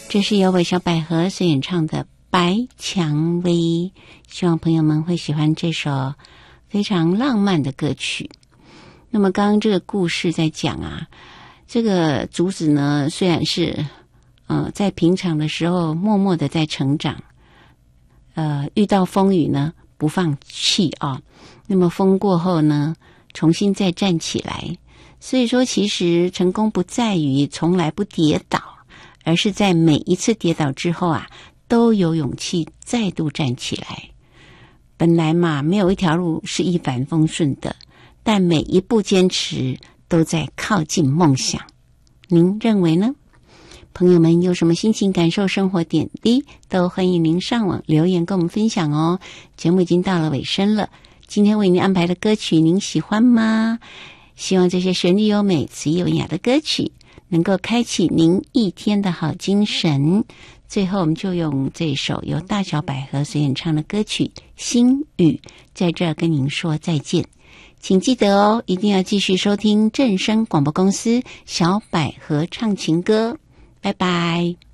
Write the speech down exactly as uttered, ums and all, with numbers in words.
这是由韦小百合所演唱的《白蔷薇》，希望朋友们会喜欢这首非常浪漫的歌曲。那么刚刚这个故事在讲啊，这个竹子呢，虽然是呃在平常的时候默默的在成长，呃遇到风雨呢不放弃啊，那么风过后呢，重新再站起来。所以说，其实成功不在于从来不跌倒，而是在每一次跌倒之后啊，都有勇气再度站起来。本来嘛，没有一条路是一帆风顺的，但每一步坚持都在靠近梦想。您认为呢？朋友们有什么心情感受生活点滴，都欢迎您上网留言跟我们分享哦。节目已经到了尾声了，今天为您安排的歌曲您喜欢吗？希望这些旋律优美、词意文雅的歌曲能够开启您一天的好精神。最后我们就用这首由大小百合所演唱的歌曲《心语》在这儿跟您说再见。请记得哦，一定要继续收听正声广播公司小百合唱情歌。拜拜。